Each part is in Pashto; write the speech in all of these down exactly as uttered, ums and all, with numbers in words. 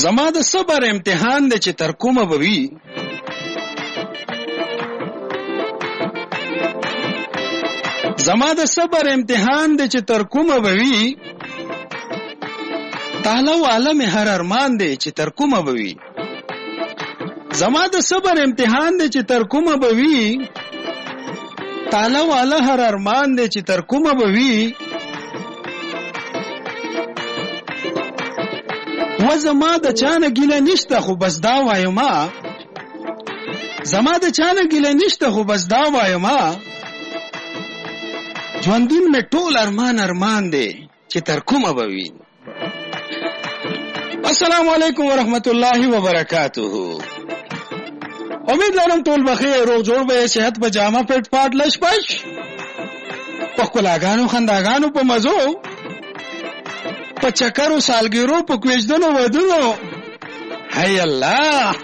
زما د صبر امتحان دی چې تر کومه به وي، زما د صبر امتحان دی چې تر کومه به وي، تعالی والا مې هر ارمان دی چې تر کومه به وي. زما د صبر امتحان دی چې تر کومه به وي، تعالی والا هر ارمان دی چې تر کومه به وي. و زما د چانه ګیله نشته خو بس دا وایم، زما د چانه ګیله نشته خو بس دا وایم، ژوندون مې ټول ارمان ارمان دی چې تر کومه به وي. السلام علیکم ورحمت الله وبرکاته. امید لرم ټول بخیر روغ جوړ به، صحت په جامه پټ پاټ لش پش، په ښکلاګانو خنداګانو په مزو، په چکرو سالګیرو په کویژدنو ودونو. هی الله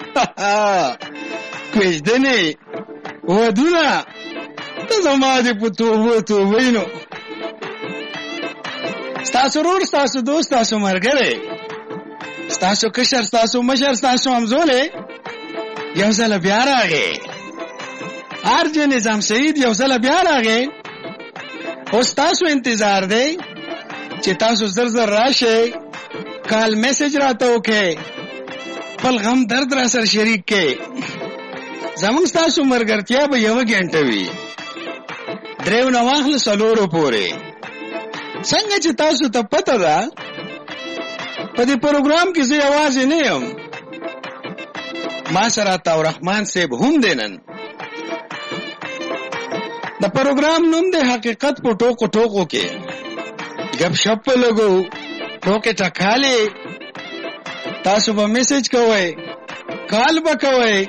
کویژدنې ودونه ته زما دې په توبو توبینو. ستاسو رور، ستاسو دوست، ستاسو ملګری، ستاسو کشر، ستاسو مشر، ستاسو همزولی یو ځل بیا راغی. ارجه نظام سعید یو ځل بیا راغی. خو ستاسو انتظار دی چې تاسو زر زر راشئ، کال میسج راته وکئ، خپل غم درد را سره شریک کئ. زموږ ستاسو ملګرتیا به یوه ګنټه وي، دریو نه واخله څلورو پورې. څنګه چې تاسو ته پته ده په دې پروګرام کې زه یوازې نه یم، ما سره عطا رحمان صاحب هم دی. نن د پروګرام نوم دی حقیقت په ټوکو ټوکو کې، گپ شپ په لګو ټوکې ټکالې. تاسو به میسج کوئ، کال به کوئ.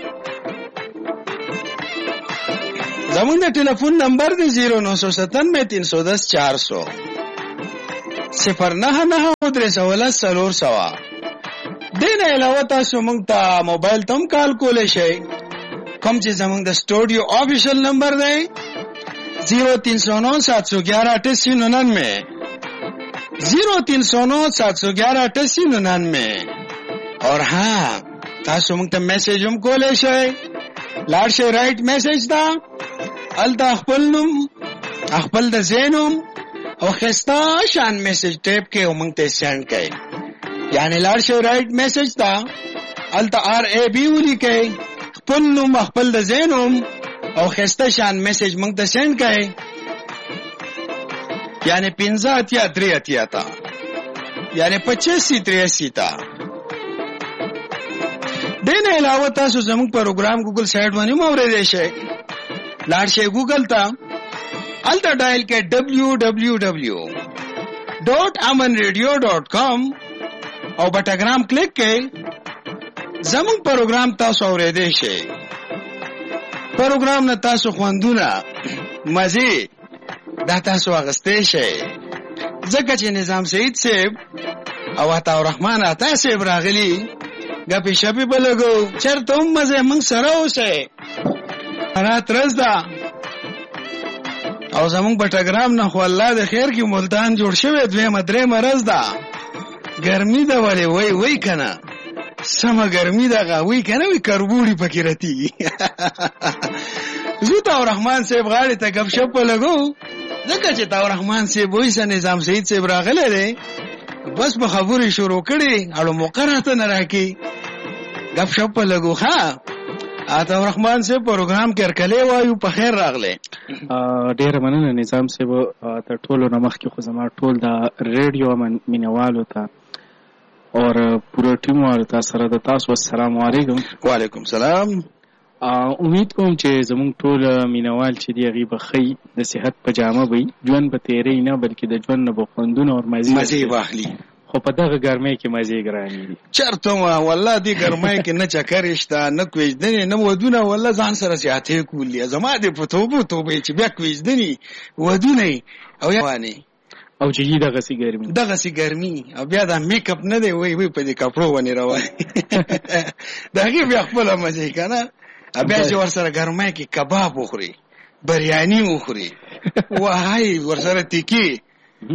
زمون د ټلیفون نمبر دی زیرو نو سو ستانوے تین سو دس چار سو، صفر نه نه درې سوه لس څلور سوه. دې نه علاوه تاسو موږ ته موبایل ته هم کال کولی شئ، کوم چې زموږ د سټوډیو آفیشل نمبر دی زیرو تین سو نو سات سو گیارہ اٹھاسی ننانوے، زیرو تین سو نو سات سو گیارہ اٹھاسی ننانوے. اور ہاں تاسو موږ ته میسج هم کولی شئ، لاړ شئ رائټ میسج ته، هلته خپل نوم، خپل د ځای نوم او ښایسته شان میسج ټایپ کړئ او موږ ته یې سینډ کړئ. یعنې لاړ شئ رائټ میسج ته، هلته آر ای بي ولیکئ، خپل نوم، خپل د ځای نوم او ښایسته شان میسج موږ ته سینډ کړئ. یعنې پنځه اتیا درې اتیا ته، یعنې پچاسی تریاسی ته. دې نه علاوه تاسو زموږ پروګرام ګوګل سایټ باندې هم اورېدی شئ. لاړ شئ ګوګل ته، هلته ډایل کړئ ډبلیو ډبلیو ډبلیو ډاٹ امن ریډیو ډاٹ کام او بټاګرام کلیک کړئ. زموږ پروګرام تاسو اورېدی شئ. پروګرام نه تاسو خوندونه مزې دا تاسو اخیستی شئ، ځکه چې نظام سعید صاحب او عطا رحمان عطا صاحب راغلي، ګپې شپې به لګو. چېرته هم مزې موږ سره اوسئ. رات ورځ ده او زموږ بټاګرام نه خو الله د خیر کې ملتان جوړ شوی، دویمه درېیمه ورځ ده. ګرمي ده ولې وای وای که نه، سمه ګرمي ده وای که نه، وایي کربوړي پکې راتېږي. زه عطا رحمان صاحب غاړې ته ګپ شپ په لګو، ځکه چې عطا رحمان صاحب وایي څه نظام سعید صاحب راغلی دی، بس به خبرې شروع کړي، اړو موقع راته نه راکړي، ګپ شپ په لګو. ښه عطا رحمان صاحب پروګرام کې هرکلی وایو، په خیر راغلی. ډېره مننه نظام صاحب. تر ټولو نه مخکې خو زما ټول د ریډیو مینوالو ته اور پوره ټیم والو ته سره د تاسو السلام علیکم. وعلیکم سلام. امید کوم چې زموږ ټول مینوال چې دی هغې به ښه د صحت په جامه به ژوند به تېری نه، بلکې د ژوند نه به خوندونه او مزې واخلي. خو په دغه ګرمۍ کې مزې ګرانې دي. چېرته وه والله دې ګرمۍ کې نه چکرې شته، نه کویژدنې، نه ودونه. والله ځان سره زیاتې کولي. زما دې په توبو توبې چې بیا کویژدنې ودونه او یوانې او چې دغسې ګرمي دغسې ګرمي او بیا دا میک اپ نه دی، وایي وایي په دې کپړو باندې روانې د هغې بیا خپله مزې که نه. بیا چې ورسره ګرمۍ کې کباب وخوري، بریاني وخوري، وهی ورسره تیکې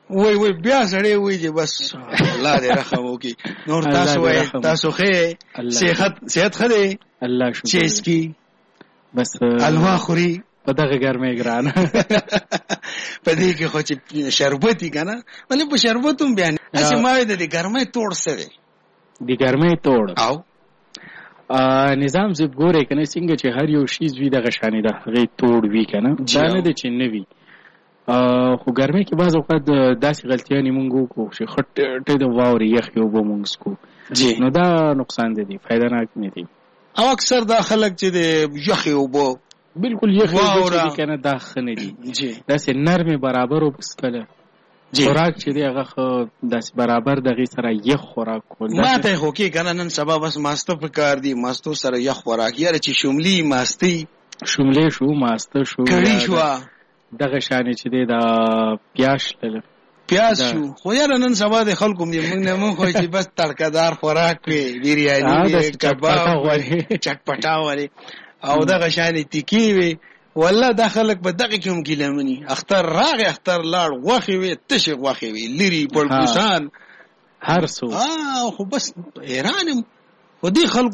وای وای بیا سړی وای چې بس الله دې رحم وکړي. نور تاسو وای تاسو ښه صحت صحت ښه دی؟ الله شکر. چې اسکی بس الوا خوري په دغه ګرمۍ ګرانه په دې کې خو چې شربتي که نه ولې په شربت هم بیا هسې ما وایي د دې ګرمۍ توړ څه دی؟ د ګرمۍ توړ او نظام زب ګورې که نه څنګه چې هر یو شیز وي دغه شانې د هغې توړ وي که نه دا نه دی چې نه وي. خو ګرمۍ کې بعض اوقات داسې غلطیانې مونږ وکړو چې ښه ټې د واورې یخې اوبه مونږ څکو نو دا نقصان دی دی فایدهناک نه دی. او اکثر دا خلک چې د یخې اوبه بالکل یخې اوبه چې دي که نه دا ښه نه دي. داسې نرمې برابر وبسکله خوراک چې دی هغه ښه داسې برابر د هغې سره یخ خوراک کول. ما ته یې خو کې که نه نن سبا بس ماسته په کار دي ماستو سره یخ خوراک یاره چې شملي ماستې شملې شو ماسته شو کړي شوه دغه شانې چې دی دا پیاز شلل پیاز شو. خو یاره نن سبا د خلکو مونږ نه مونږ خو چې بس تړکهدار خوراک وي بریاني وي کباب وي چټپټا وي او دغه شانې تیکې وي. والله دا خلک په دغه کې هم ګیله مني. اختر راغی اختر لاړ غوښې وي تشې غوښې وي لري پړپوسان هر څه خو بس حیران یم خو دې خلکو